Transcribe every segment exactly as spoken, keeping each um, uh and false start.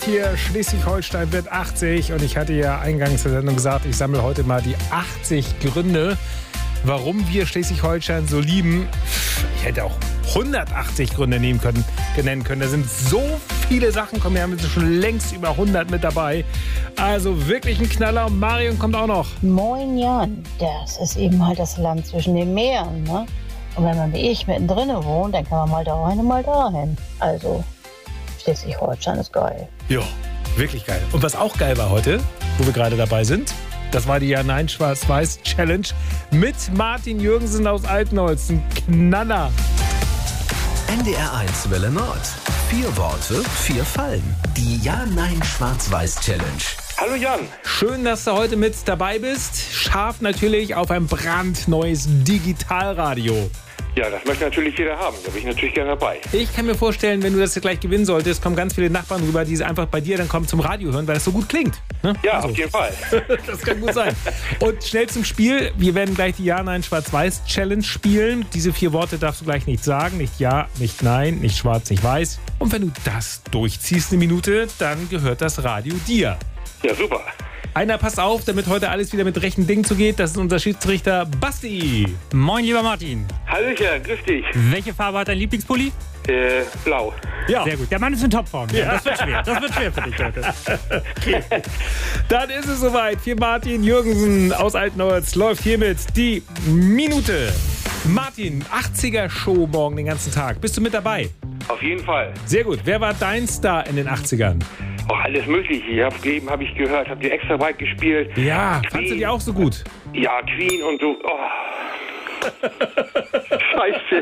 hier, Schleswig-Holstein wird achtzig und ich hatte ja eingangs der Sendung gesagt, ich sammle heute mal die achtzig Gründe, warum wir Schleswig-Holstein so lieben. Ich hätte auch hundertachtzig Gründe nehmen können, nennen können. Da sind so viele Sachen, kommen, wir haben jetzt schon längst über hundert mit dabei. Also wirklich ein Knaller. Und Marion kommt auch noch. Moin Jan, das ist eben halt das Land zwischen den Meeren, ne? Und wenn man wie ich mittendrin wohnt, dann kann man mal dahin und mal dahin. Also Schleswig-Holstein ist geil. Ja, wirklich geil. Und was auch geil war heute, wo wir gerade dabei sind, das war die Ja-Nein-Schwarz-Weiß-Challenge mit Martin Jürgensen aus Altenholz. Ein Knaller. N D R eins Welle Nord. Vier Worte, vier Fallen. Die Ja-Nein-Schwarz-Weiß-Challenge. Hallo Jan. Schön, dass du heute mit dabei bist. Scharf natürlich auf ein brandneues Digitalradio. Ja, das möchte natürlich jeder haben. Da bin ich natürlich gerne dabei. Ich kann mir vorstellen, wenn du das gleich gewinnen solltest, kommen ganz viele Nachbarn rüber, die einfach bei dir dann kommen zum Radio hören, weil das so gut klingt. Ne? Ja, also. auf jeden Fall. Das kann gut sein. Und schnell zum Spiel. Wir werden gleich die Ja-Nein-Schwarz-Weiß-Challenge spielen. Diese vier Worte darfst du gleich nicht sagen. Nicht Ja, nicht Nein, nicht Schwarz, nicht Weiß. Und wenn du das durchziehst eine Minute, dann gehört das Radio dir. Ja, super. Einer, pass auf, damit heute alles wieder mit rechten Dingen zugeht. Das ist unser Schiedsrichter Basti. Moin, lieber Martin. Hallöchen, grüß dich. Welche Farbe hat dein Lieblingspulli? Äh, blau. Ja. Sehr gut. Der Mann ist in Topform. Ja. Das wird schwer. Das wird schwer für dich heute. Okay. Dann ist es soweit. Für Martin Jürgensen aus Altenholz läuft hiermit die Minute. Martin, achtziger-Show morgen den ganzen Tag. Bist du mit dabei? Auf jeden Fall. Sehr gut. Wer war dein Star in den achtzigern? Oh, alles mögliche. Ich hab eben habe ich gehört, habt ihr extra weit gespielt. Ja, Queen. fandst du die auch so gut? Ja, Queen und so. Oh. Scheiße.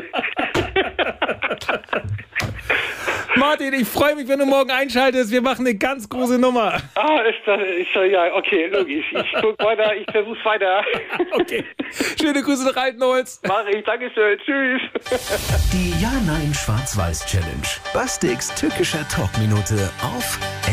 Martin, ich freue mich, wenn du morgen einschaltest. Wir machen eine ganz große Nummer. Ah, ist das, ist das, ja, okay, logisch. Ich guck weiter, ich versuch's weiter. Okay. Schöne Grüße nach Altenholz. Mach ich, Dankeschön, tschüss. Die Ja-Nein-Schwarz-Weiß-Challenge. Bastiks tückischer Talkminute auf